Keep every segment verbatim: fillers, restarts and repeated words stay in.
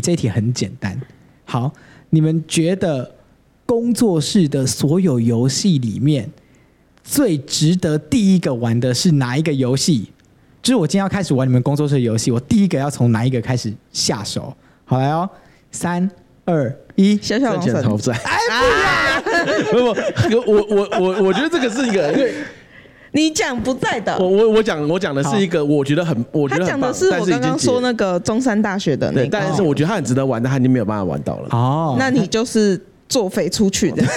这一题很简单。好，你们觉得工作室的所有游戏里面最值得第一个玩的是哪一个游戏？就是我今天要开始玩你们工作室的游戏，我第一个要从哪一个开始下手？好，来哦，三二一， 小小龙神头债。 哎，不要！不不，我我我我觉得这个是一个，因为你讲不在的， 我我我讲我讲的是一个，我觉得很，我觉得他讲的是我刚刚说那个中山大学的那个， 但是我觉得他很值得玩，但他已经没有办法玩到了。 哦， 那你就是作废出去的。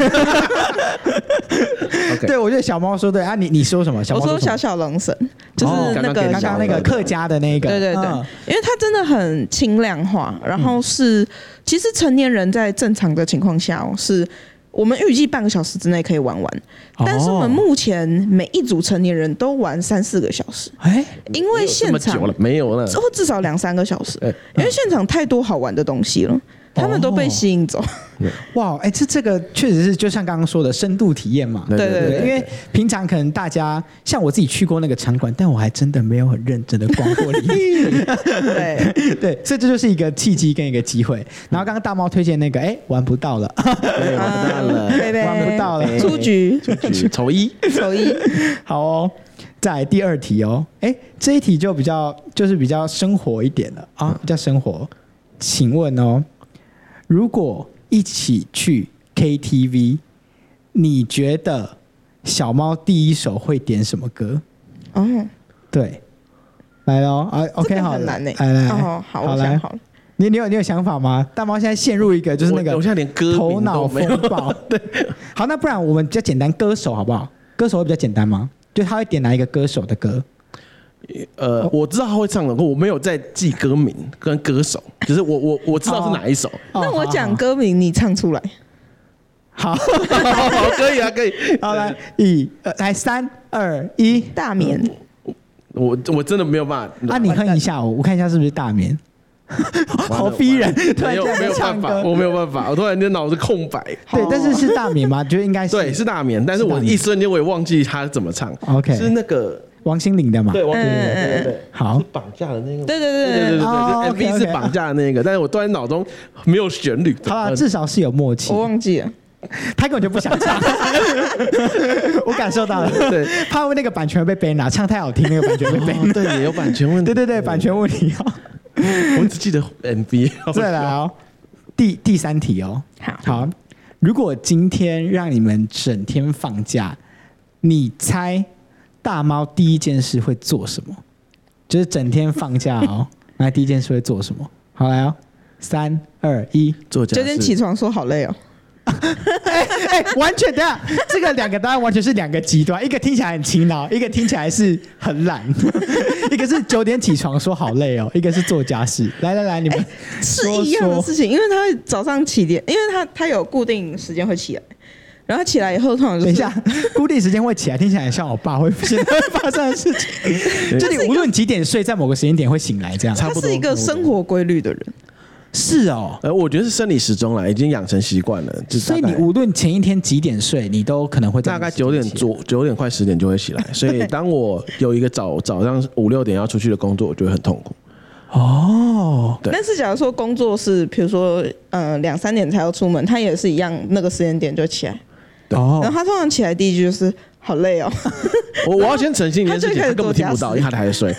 Okay. 对，我觉得小猫说对啊，你你说什么？小猫我说小小龙神，就是那个刚刚那个客家的那个， 对对对， 嗯、 因为它真的很轻量化，然后是、嗯、其实成年人在正常的情况下哦，是我们预计半个小时之内可以玩完，哦、但是我们目前每一组成年人都玩三四个小时，哎，因为现场没有了， 或至少两三个小时，因为现场太多好玩的东西了。他们都被吸引走， 哦、哇！哎，这这个确实是就像刚刚说的深度体验嘛， 对对 对, 对, 对，因为平常可能大家像我自己去过那个场馆，但我还真的没有很认真的逛过里面，对对，所以这就是一个契机跟一个机会。然后刚刚大猫推荐那个，哎，玩不到了， 玩不到了， 玩不到了， 出局， 出局，丑一， 丑一， 好哦。再来第二题哦，哎，这一题就比较就是比较生活一点了啊，比较生活，请问哦。如果一起去 K T V， 你觉得小猫第一首会点什么歌？哦，对，来咯啊 ，OK， 好， 很难呢。 来来， 哦，好，我想好了。 你你有你有想法吗？大猫现在陷入一个就是那个我，我现在连歌头脑风暴。对，好，那不然我们比较简单，歌手好不好？歌手会比较简单吗？就他会点哪一个歌手的歌？ 呃，我知道他会唱的，我没有在记歌名跟歌手，就是我我我知道是哪一首。 哦、那我讲歌名，你唱出来。 好， 好，可以啊，可以。 好，来，一，呃，来，三二一， 大眠。 我我真的没有办法。 啊，你哼一下我，我看一下是不是大眠。好逼人， 没有没有办法，我没有办法，我突然间脑子空白。 对，但是是大眠吗？觉得应该是。 对，是大眠，但是我一瞬间我也忘记他怎么唱。 OK， 是那个。 王心凌的嘛？ 对，王心凌的，对对对， 好， 是绑架的那个， 对对对对对对对对 ，M V 是绑架的那个，但是我突然脑中没有旋律。 好了，至少是有默契。 我忘记了， 他根本就不想唱，我感受到了。对，怕那个版权被 ban 了，唱太好听，那个版权被 ban。 对，也有版权问题。 对对对，版权问题哦。 我只记得 M V。 再来哦，第第三题哦。 好， 好，如果今天让你们整天放假，你猜？大猫第一件事会做什么？就是整天放假哦，那第一件事会做什么？好来哦，三二一， 做家事。 九点起床说好累哦。 哎哎，完全的，这个两个答案完全是两个极端，一个听起来很勤劳，一个听起来是很懒。一个是九点起床说好累哦，一个是做家事。来来来，你们、欸、 是一样的事情，因为他会早上起点，因为他他有固定时间会起来。然后起来以后，通常就是等一下，固定时间会起来，听起来像我爸会现在会发生的事情。就你无论几点睡，在某个时间点会醒来，这样。 他是一个生活规律的人。 是哦， 呃，我觉得是生理时钟了，已经养成习惯了。 所以你无论前一天几点睡，你都可能会大概九点左九点快十点就会起来。所以当我有一个早早上五六点要出去的工作，我就会很痛苦。 哦， 对。 但是假如说工作是，比如说呃两三点才要出门，他也是一样，那个时间点就起来。 哦， 然后他通常起来第一句就是好累哦。 我我要先澄清一件事情，他根本听不到，因为他还在睡。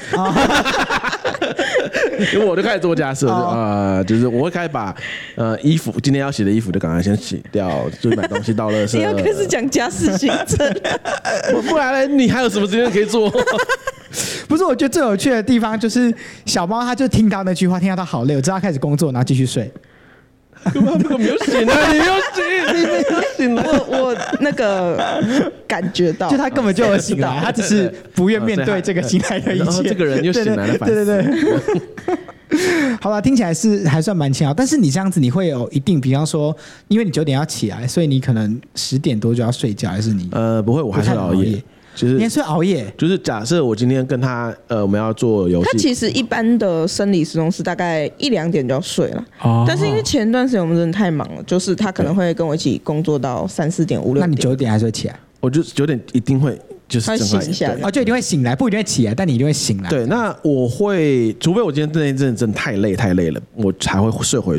因为我就开始做家事，啊、呃，就是我会开始把呃衣服今天要洗的衣服就赶快先洗掉，就买东西到垃圾。 你要开始讲家事行程， 不然呢？你还有什么时间可以做？ 不是，我觉得最有趣的地方就是小猫，它就听到那句话，听到它好累，我知道它开始工作，然后继续睡。 他没有醒啊！你没有醒，你没有醒了。 我我那个感觉到， 就他根本就有醒来，他只是不愿面对这个醒来的一切。 这个人就醒来了， 对对对。好了，听起来是还算蛮轻巧，但是你这样子，你会有一定，比方说，因为你九点要起来，所以你可能十点多就要睡觉，还是你？ 呃，不会，我还是熬夜。就是你还是熬夜， 就是假设我今天跟他呃我们要做游戏， 他其实一般的生理时钟是大概一两点就要睡了，哦、但是因为前段时间我们真的太忙了，就是他可能会跟我一起工作到三四点五六点。 那你九点还是会起来？ 我就九点一定会就是他醒一下， 哦，就一定会醒来，不一定会起来，但你一定会醒来。 对，那我会，除非我今天那一阵真的太累太累了，我才会睡回